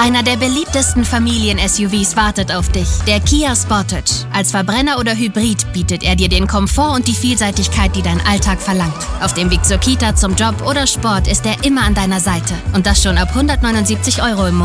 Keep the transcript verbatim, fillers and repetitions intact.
Einer der beliebtesten Familien-S U Vs wartet auf dich, der Kia Sportage. Als Verbrenner oder Hybrid bietet er dir den Komfort und die Vielseitigkeit, die dein Alltag verlangt. Auf dem Weg zur Kita, zum Job oder Sport ist er immer an deiner Seite. Und das schon ab hundertneunundsiebzig Euro im Monat.